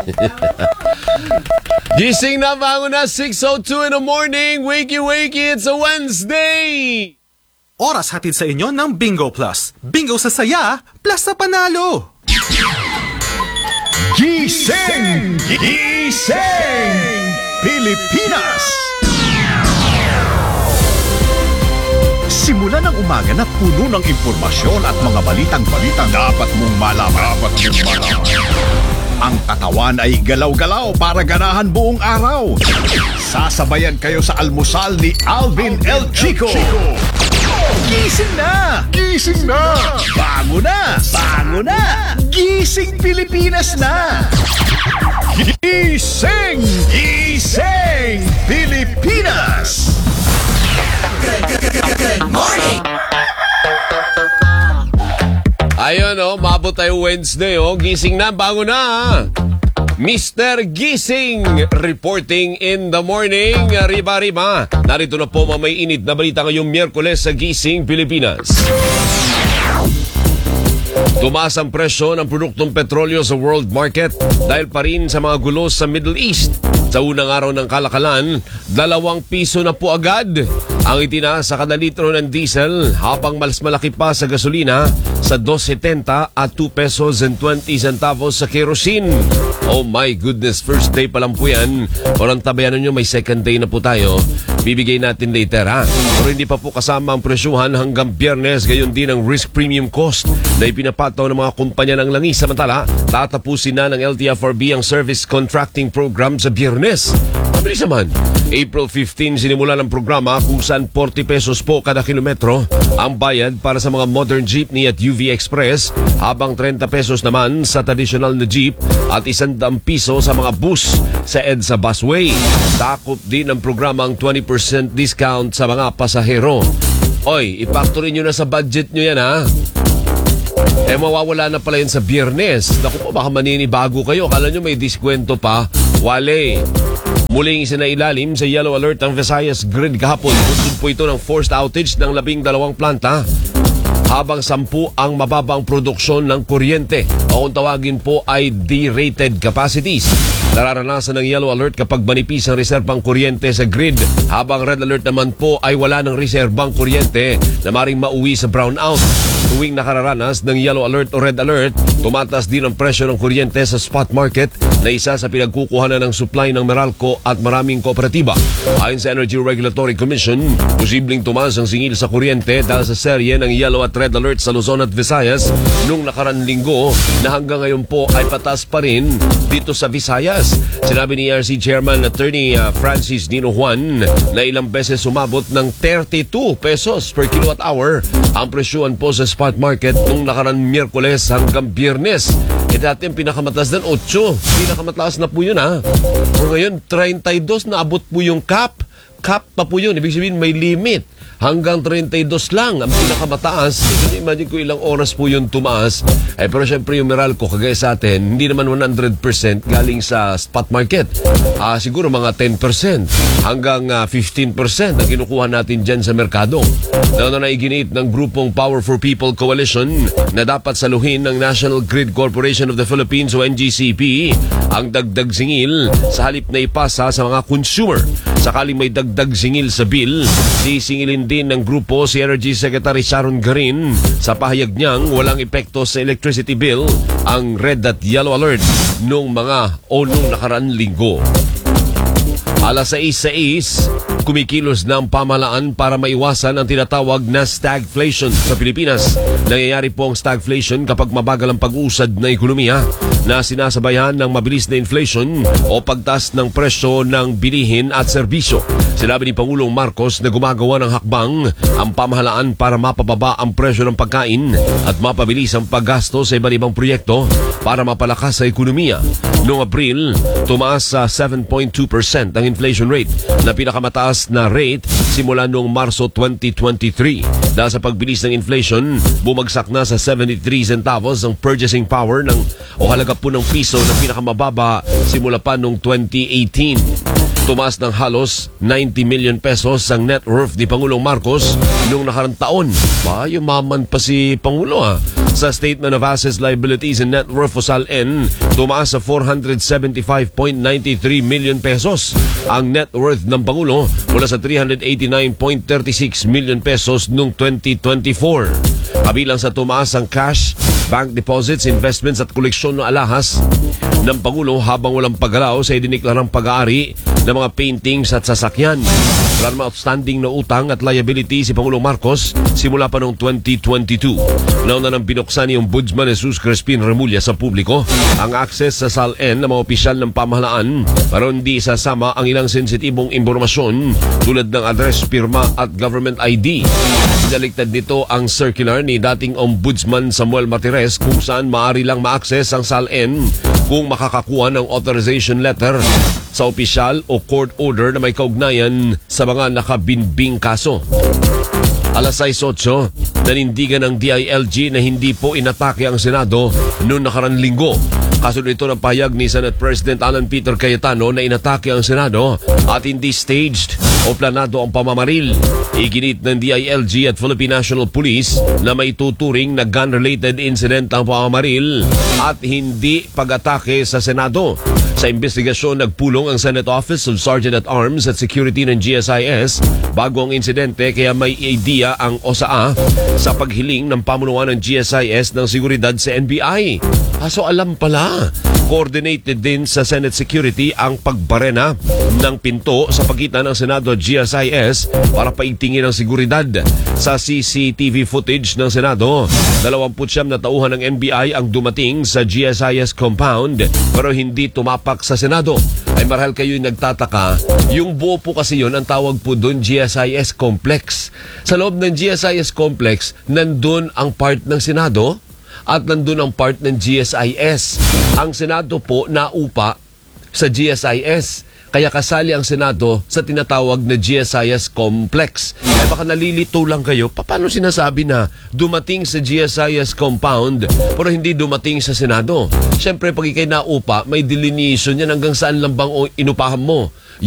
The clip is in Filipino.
Gising na, bangon na, 6:02 in the morning. Wakey, wakey, it's a Wednesday. Oras hatid sa inyo ng Bingo Plus. Bingo sa saya, plus sa panalo. Gising! Gising! Pilipinas! Simula ng umaga na puno ng impormasyon at mga balitang-balitang dapat mong malaman. Ang katawan ay galaw-galaw para ganahan buong araw. Sasabayan kayo sa almusal ni Alvin El Chico. Gising na! Gising na! Bango na! Bango na! Gising Pilipinas na! Gising! Gising Pilipinas! Good morning! Ayun mabot tayo Wednesday gising na, bango na. Mr. Gising reporting in the morning. Riba. Narito na po may init na balita ngayong Miyerkules sa Gising Pilipinas. Tumaas ang presyo ng produktong petrolyo sa world market dahil pa rin sa mga gulo sa Middle East. Sa unang araw ng kalakalan, 2 piso na po agad ang itinaas sa kada litro ng diesel, habang mas malaki pa sa gasolina sa 2.70 at 2 pesos and 20 centavos sa kerosene. Oh my goodness, first day pa lang po yan. Walang tabayanan nyo, may second day na po tayo. Bibigay natin later Pero hindi pa po kasama ang presyuhan hanggang Biyernes, gayon din ang risk premium cost na ipinapataw ng mga kumpanya ng langis. Samantala, tatapusin na ng LTFRB ang service contracting program sa Biyernes. Mabilis naman. April 15 sinimula ng programa kung saan 40 pesos po kada kilometro ang bayad para sa mga modern jeepney at UV Express, habang 30 pesos naman sa traditional na jeep at 100 piso sa mga bus sa EDSA busway. Takop din ang programa ang 20% discount sa mga pasahero. Oy, ipakturin nyo na sa budget nyo yan mawawala na pala yun sa Biyernes. Naku po, baka maninibago kayo. Akala nyo may diskwento pa. Wale. Muling isinailalim sa yellow alert ang Visayas grid kahapon. Buntod po ito ng forced outage ng 12 planta, habang 10 ang mababang produksyon ng kuryente o kung tawagin po ay derated capacities. Nararanasan ng yellow alert kapag manipis ang reserbang kuryente sa grid, habang red alert naman po ay wala ng reserbang kuryente na maring mauwi sa brownout. Tuwing nakararanas ng yellow alert o red alert, tumataas din ang presyo ng kuryente sa spot market na isa sa pinagkukuhanan ng supply ng Meralco at maraming kooperatiba. Ayon sa Energy Regulatory Commission, posibleng tumaas ang singil sa kuryente dahil sa serye ng yellow at red alert sa Luzon at Visayas nung nakaraan linggo, na hanggang ngayon po ay patas pa rin dito sa Visayas. Sinabi ni ERC Chairman Attorney Francis Nino Juan na ilang beses sumabot ng 32 pesos per kilowatt hour ang presyuhan po sa spot market nung nakaraan Miyerkules hanggang Biyernes. Dati ang pinakamataas din 8. Pinakamataas na po yun O ngayon 32 na abot po yung cap. Cap pa po yun. Ibig sabihin may limit. Hanggang 32 lang ang pinakamataas. Imagine ko ilang oras po yung tumaas. Pero syempre yung Meralco, kagaya sa atin, hindi naman 100% galing sa spot market. Siguro mga 10% hanggang 15% ang kinukuha natin dyan sa merkado. Na iginit ng grupong Power for People Coalition na dapat saluhin ng National Grid Corporation of the Philippines o NGCP ang dagdag singil sa halip na ipasa sa mga consumer. Sakaling may dagdag singil sa bill, sisingilin din ng grupo si Energy Secretary Sharon Garin. Sa pahayag niyang walang epekto sa electricity bill ang red at yellow alert nung nakaraan linggo. Alas 6:06, kumikilos na ang pamahalaan para maiwasan ang tinatawag na stagflation sa Pilipinas. Nangyayari po ang stagflation kapag mabagal ang pag-usad ng ekonomiya na sinasabayan ng mabilis na inflation o pagtaas ng presyo ng bilihin at serbisyo. Sinabi ni Pangulong Marcos na gumagawa ng hakbang ang pamahalaan para mapababa ang presyo ng pagkain at mapabilis ang paggasto sa iba't ibang proyekto para mapalakas sa ekonomiya. Noong Abril, tumaas sa 7.2% ang inflation rate na pinakamataas na rate simula noong Marso 2023. Dahil sa pagbilis ng inflation, bumagsak na sa 73 centavos ang purchasing power o halaga po ng piso na pinakamababa simula pa noong 2018. Tumaas ng halos 90 million pesos ang net worth ni Pangulong Marcos noong nakarang taon. Yumaman pa si Pangulo Sa Statement of Assets, Liabilities and Net Worth o SALN, tumaas sa 475.93 million pesos ang net worth ng Pangulo mula sa 389.36 million pesos noong 2024. Kabilang sa tumaas ang cash, bank deposits, investments at koleksyon ng alahas ng Pangulo habang walang paggalaw sa idiniklarang pag-aari ng mga paintings at sasakyan. Wala namang outstanding na utang at liability si Pangulong Marcos simula pa noong 2022. Nauna nang binuksan ni Ombudsman Jesus Crispin Remulla sa publiko ang access sa SALN ng mga opisyal ng pamahalaan para hindi sasama ang ilang sensitibong impormasyon tulad ng address, pirma at government ID. Pinaliktad nito ang circular ni dating Ombudsman Samuel Martires kung saan maaari lang ma-access ang SALN kung makakakuha ng authorization letter sa opisyal o court order na may kaugnayan sa mga nakabinbing kaso. Alas 6:08, nanindigan ng DILG na hindi po inatake ang Senado noong nakarang linggo. Kasunod ito ng pahayag ni Senate President Alan Peter Cayetano na inatake ang Senado at hindi staged o planado ang pamamaril. Iginit ng DILG at Philippine National Police na may tuturing na gun-related incident ang pamamaril at hindi pag-atake sa Senado. Sa investigasyon, nagpulong ang Senate Office of Sergeant-at-Arms at Security ng GSIS bago ang insidente kaya may idea ang OSA sa paghiling ng pamunuan ng GSIS ng seguridad sa NBI. So alam pala, coordinated din sa Senate Security ang pagbarena ng pinto sa pagitan ng Senado at GSIS para paigtingin ang seguridad. Sa CCTV footage ng Senado, 29 na tauhan ng NBI ang dumating sa GSIS compound pero hindi tumapak sa Senado. Ay marahil kayo'y nagtataka, yung buo po kasi yun, ang tawag po doon GSIS Complex. Sa loob ng GSIS Complex, nandun ang part ng Senado at nandun ang part ng GSIS. Ang Senado po naupa sa GSIS. Kaya kasali ang Senado sa tinatawag na GSIS Complex. Ay baka nalilito lang kayo, paano sinasabi na dumating sa GSIS compound pero hindi dumating sa Senado? Siyempre, pag ikay naupa, may delineation yan hanggang saan lang bang inupahan mo.